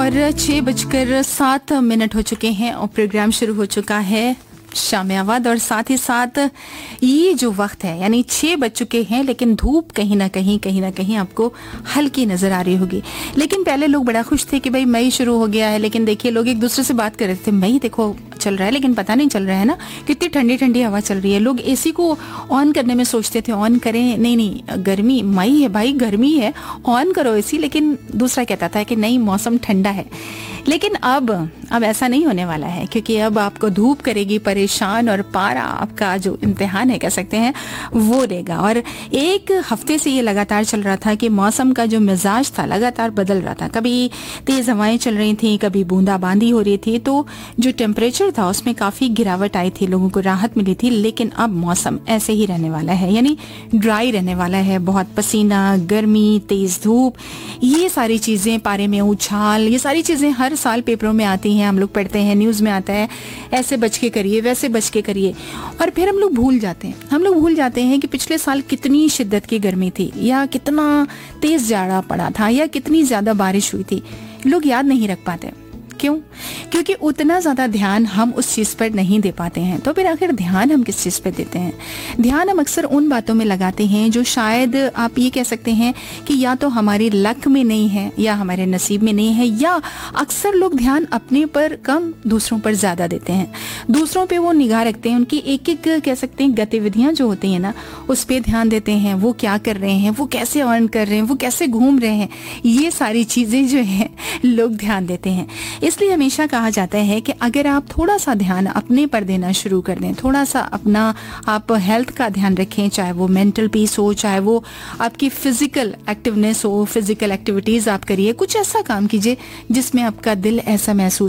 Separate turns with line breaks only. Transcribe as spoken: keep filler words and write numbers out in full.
और छः बजकर सात मिनट हो चुके हैं और प्रोग्राम शुरू हो चुका है शामियावाद। और साथ ही साथ ये जो वक्त है यानी छः बज चुके हैं, लेकिन धूप कहीं ना कहीं कहीं ना कहीं आपको हल्की नज़र आ रही होगी। लेकिन पहले लोग बड़ा खुश थे कि भाई मई शुरू हो गया है, लेकिन देखिए लोग एक दूसरे से बात कर रहे थे, मई देखो चल रहा है लेकिन पता नहीं चल रहा है ना, कितनी ठंडी ठंडी हवा चल रही है। लोग एसी को ऑन करने में सोचते थे, ऑन करें, नहीं नहीं गर्मी, मई है भाई गर्मी है, ऑन करो एसी। लेकिन दूसरा कहता था कि नहीं मौसम ठंडा है। लेकिन अब अब ऐसा नहीं होने वाला है, क्योंकि अब आपको धूप करेगी परेशान और पारा आपका जो इम्तिहान है कह सकते हैं वो देगा। और एक हफ्ते से ये लगातार चल रहा था कि मौसम का जो मिजाज था लगातार बदल रहा था, कभी तेज़ हवाएं चल रही थी, कभी बूंदाबांदी हो रही थी, तो जो टेम्परेचर था उसमें काफ़ी गिरावट आई थी, लोगों को राहत मिली थी। लेकिन अब मौसम ऐसे ही रहने वाला है, यानी ड्राई रहने वाला है। बहुत पसीना, गर्मी, तेज़ धूप, ये सारी चीज़ें, पारे में उछाल, ये सारी चीज़ें हर साल पेपरों में आती हैं, हम लोग पढ़ते हैं, न्यूज़ में आता है ऐसे बच के करिए, वैसे बच के करिए। और फिर हम लोग भूल जाते हैं हम लोग भूल जाते हैं कि पिछले साल कितनी शिद्दत की गर्मी थी, या कितना तेज़ जाड़ा पड़ा था, या कितनी ज़्यादा बारिश हुई थी। लोग याद नहीं रख पाते। क्यों? क्योंकि उतना ज़्यादा ध्यान हम उस चीज़ पर नहीं दे पाते हैं। तो फिर आखिर ध्यान हम किस चीज़ पर देते हैं? ध्यान हम अक्सर उन बातों में लगाते हैं जो शायद आप ये कह सकते हैं कि या तो हमारी लक में नहीं है, या हमारे नसीब में नहीं है, या अक्सर लोग ध्यान अपने पर कम, दूसरों पर ज़्यादा देते हैं। दूसरों पे वो निगाह रखते हैं, उनकी एक एक कह सकते हैं गतिविधियाँ जो होती हैं ना, उस पर ध्यान देते हैं। वो क्या कर रहे हैं, वो कैसे अर्न कर रहे हैं, वो कैसे घूम रहे हैं, ये सारी चीज़ें जो हैं लोग ध्यान देते हैं। इसलिए हमेशा कहा जाता है कि अगर आप थोड़ा सा ध्यान अपने पर देना शुरू कर दें, थोड़ा सा अपना आप हेल्थ का ध्यान रखें, चाहे वो मेंटल पीस हो, चाहे वो आपकी फिजिकल एक्टिवनेस हो, फिजिकल एक्टिविटीज़ आप करिए, कुछ ऐसा काम कीजिए जिसमें आपका दिल ऐसा महसूस